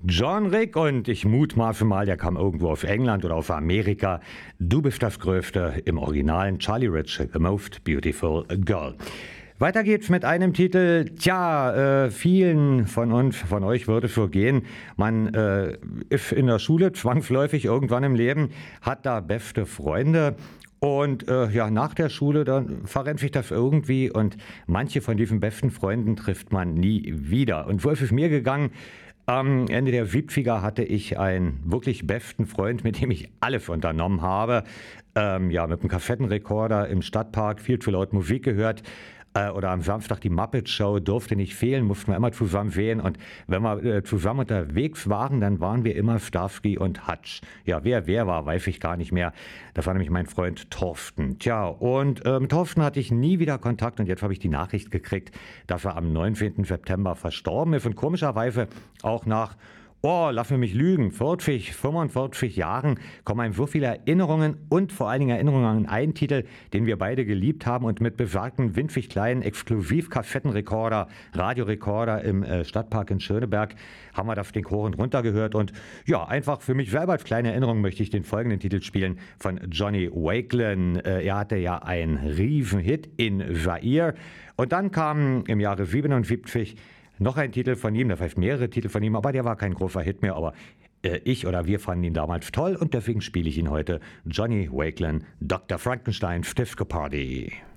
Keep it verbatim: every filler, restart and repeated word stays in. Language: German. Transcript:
John Rick und ich mutmaße mal, der kam irgendwo auf England oder auf Amerika. Du bist das Größte im originalen Charlie Rich, The Most Beautiful Girl. Weiter geht's mit einem Titel, tja, äh, vielen von uns, von euch würde es so gehen, man äh, ist in der Schule zwangsläufig irgendwann im Leben, hat da beste Freunde. Und äh, ja, nach der Schule, dann verrennt sich das irgendwie und manche von diesen besten Freunden trifft man nie wieder. Und so ist es mir gegangen. Am Ende der siebziger hatte ich einen wirklich besten Freund, mit dem ich alles unternommen habe. Ähm, ja, mit einem Kassettenrekorder im Stadtpark, viel zu laut Musik gehört. Äh, oder am Samstag die Muppet Show durfte nicht fehlen, mussten wir immer zusammen sehen. Und wenn wir äh, zusammen unterwegs waren, dann waren wir immer Starsky und Hutch. Ja, wer wer war, weiß ich gar nicht mehr. Das war nämlich mein Freund Thorsten. Tja, und ähm, Thorsten hatte ich nie wieder Kontakt und jetzt habe ich die Nachricht gekriegt, dass er am neunzehnten September verstorben ist und komischerweise auch nach Oh, lass mich lügen, vierzig, fünfundvierzig Jahren kommen einem so viele Erinnerungen und vor allen Dingen Erinnerungen an einen Titel, den wir beide geliebt haben und mit besagten winzig kleinen Exklusiv-Kassettenrekorder, Radiorekorder im äh, Stadtpark in Schöneberg haben wir das den Choren runtergehört und ja, einfach für mich selber als kleine Erinnerung möchte ich den folgenden Titel spielen von Johnny Wakelin. Äh, er hatte ja einen Riesenhit in Zaire und dann kam im Jahre siebenundsiebzig noch ein Titel von ihm, das heißt mehrere Titel von ihm, aber der war kein großer Hit mehr, aber äh, ich oder wir fanden ihn damals toll und deswegen spiele ich ihn heute. Johnny Wakelin, Doktor Frankenstein, Disco Party.